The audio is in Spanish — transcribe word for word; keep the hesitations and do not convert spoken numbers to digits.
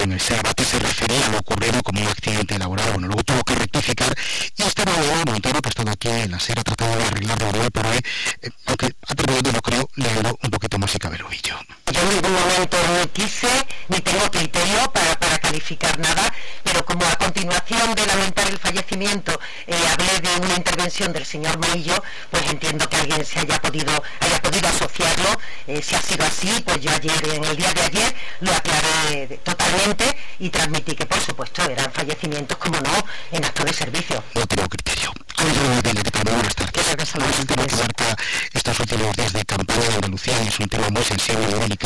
en ese debate se refería a lo ocurrido como un accidente laboral. Bueno, luego tuvo que rectificar y este nuevo Montero, que ha estado aquí en la SER, ha tratado de arreglarlo hoy por hoy, eh, aunque ha terminado, no creo, leerlo un poquito más si cabe el ovillo. Yo en ningún momento ni quise, ni tengo criterio para, para calificar nada, pero como a continuación de lamentar el fallecimiento eh, hablé de una intervención del señor Morillo, pues entiendo que alguien se haya podido, haya podido asociarlo. Eh, si ha sido así, pues yo ayer, en el día de ayer, lo aclaré totalmente y transmití que, por supuesto, eran fallecimientos, como no, en acto de servicio. No tengo criterio. Buenas tardes. Estos últimos días de campaña de Andalucía es un tema muy sensible y delicado.